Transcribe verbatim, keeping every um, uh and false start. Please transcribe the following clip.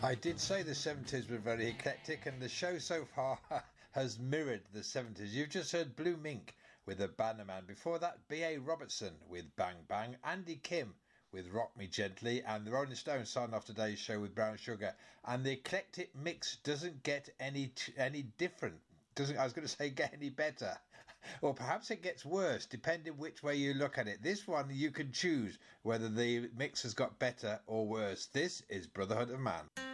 I did say the seventies were very eclectic, and the show so far has mirrored the seventies. You've just heard Blue Mink with The Bannerman. Before that, B A Robertson with Bang Bang, Andy Kim with Rock Me Gently, and the Rolling Stones signed off today's show with Brown Sugar. And the eclectic mix doesn't get any any different. Doesn't I was going to say get any better, or perhaps it gets worse, depending which way you look at it. This one you can choose whether the mix has got better or worse. This is Brotherhood of Man.